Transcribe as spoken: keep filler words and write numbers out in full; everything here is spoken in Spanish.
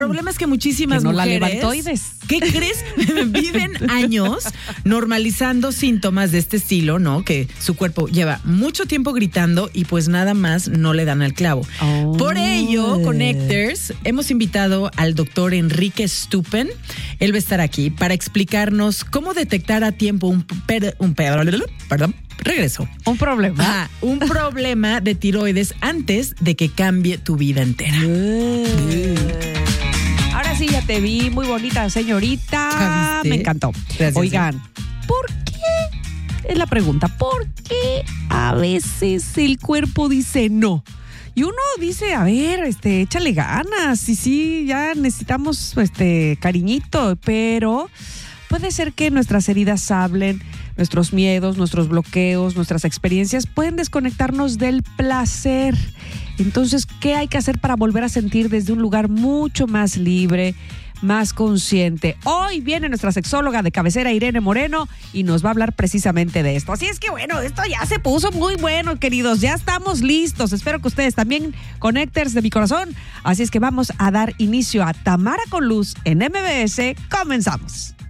El problema es que muchísimas que no mujeres, la levantoides. ¿qué crees? Viven años normalizando síntomas de este estilo, ¿no? Que su cuerpo lleva mucho tiempo gritando y pues nada más no le dan al clavo. Oh. Por ello, Connectors, hemos invitado al doctor Enrique Stupen. Él va a estar aquí para explicarnos cómo detectar a tiempo un, per, un per, perdón, regreso. Un problema. Ajá, un problema de tiroides antes de que cambie tu vida entera. Ahora sí, ya te vi, muy bonita señorita. ¿Viste? Me encantó. Gracias. Oigan, ¿por qué? Es la pregunta, ¿por qué a veces el cuerpo dice no? Y uno dice, a ver, este, échale ganas, sí, sí, ya necesitamos este cariñito, pero puede ser que nuestras heridas hablen, nuestros miedos, nuestros bloqueos, nuestras experiencias pueden desconectarnos del placer. Entonces, ¿qué hay que hacer para volver a sentir desde un lugar mucho más libre, más consciente? Hoy viene nuestra sexóloga de cabecera, Irene Moreno, y nos va a hablar precisamente de esto. Así es que bueno, esto ya se puso muy bueno, queridos. Ya estamos listos. Espero que ustedes también, Connectors de mi corazón. Así es que vamos a dar inicio a Tamara con Luz en M B S. Comenzamos.